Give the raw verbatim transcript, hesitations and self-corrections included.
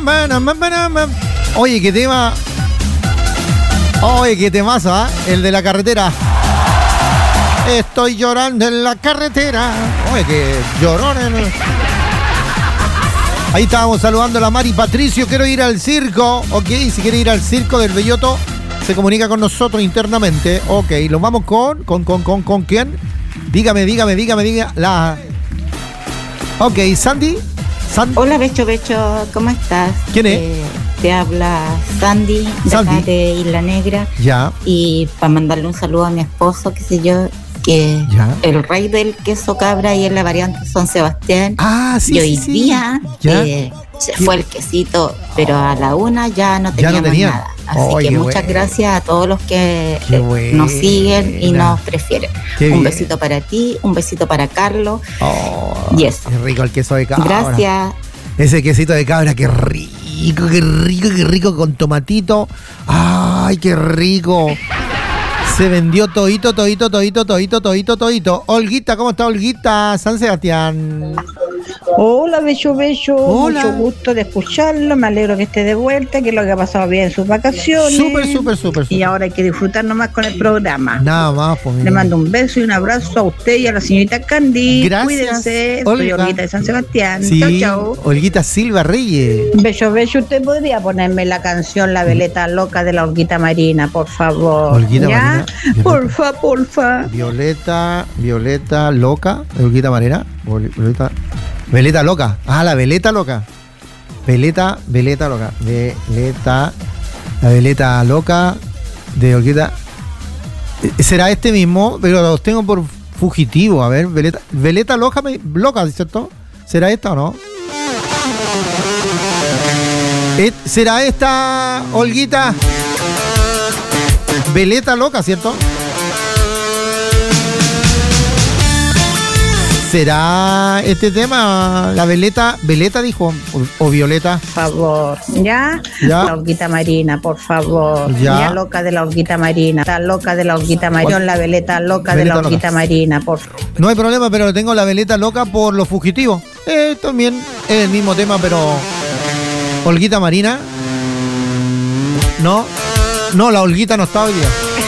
Oye, qué tema. Oye, qué temazo, ¿ah? ¿eh? El de la carretera. Estoy llorando en la carretera. Oye, qué llorón. En... Ahí estábamos saludando a la Mari Patricio. Quiero ir al circo. Ok, si quiere ir al circo del Belloto, se comunica con nosotros internamente. Ok, ¿lo vamos con? ¿Con, con, con, con quién? Dígame, dígame, dígame, dígame. La... Ok, Sandy. Sandy. Hola, Becho, Becho, ¿cómo estás? ¿Quién es? Eh, te habla Sandy, de Sandy. acá de Isla Negra. Ya. Y para mandarle un saludo a mi esposo, qué sé yo, que ya. El rey del queso cabra y en la variante San Sebastián. Ah, sí, y hoy sí, día sí. eh, se fue el quesito, pero a la una ya no teníamos ya no tenía. nada. Así Oh, que muchas bueno. gracias a todos los que Qué eh, nos siguen y buena. nos prefieren. Qué un bien. besito para ti, un besito para Carlos. Oh, y eso. Qué rico el queso de cabra. Gracias. Ese quesito de cabra, qué rico, qué rico, qué rico con tomatito. Ay, qué rico. Se vendió todito, todito, todito, todito, todito, todito. Olguita, ¿cómo está Olguita? San Sebastián. Hola, Bello, Bello. Hola. Mucho gusto de escucharlo. Me alegro que esté de vuelta, que lo que ha pasado bien en sus vacaciones. Súper, súper, súper. Y ahora hay que disfrutar nomás con el programa. Nada más, pues. Le mando un beso y un abrazo a usted y a la señorita Candy. Gracias, Cuídense. Soy Olga. Olguita de San Sebastián. Sí, Chao, chao. Olguita Silva Reyes. Bello, Bello, usted podría ponerme la canción La Veleta Loca de la Olguita Marina, por favor. Olguita ¿Ya? Marina, Violeta. Porfa, porfa. Violeta, Violeta Loca, de Olguita Marina. Violeta, Veleta Loca. Ah, la Veleta Loca. Veleta, Veleta Loca. Veleta, la Veleta Loca de Olguita. ¿Será este mismo? Pero los tengo por fugitivo. A ver, Veleta, Veleta Loca, Loca, ¿cierto? ¿Será esta o no? ¿Será esta, Olguita? Veleta Loca, ¿cierto? ¿Será este tema? La Veleta, Veleta dijo, o, o Violeta. Por favor, ¿ya? Ya. La Olguita Marina, por favor. Ya. Ya loca de la Olguita Marina. Está loca de la Olguita Marina. La veleta loca Veleta de la Olguita loca. Marina, por favor. No hay problema, pero tengo la Veleta Loca por los fugitivos. Eh, también es el mismo tema, pero Olguita Marina. No, no, la Olguita no está hoy día.